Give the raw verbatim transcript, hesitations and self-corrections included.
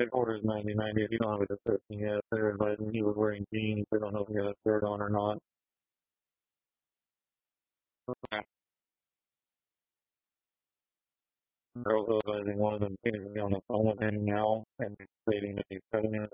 orders ninety ninety. If you don't have a description yet, they're advising he was wearing jeans. They don't know if he had a shirt on or not. They're also advising one of them seems to be on the phone with him now and stating that he's cutting it.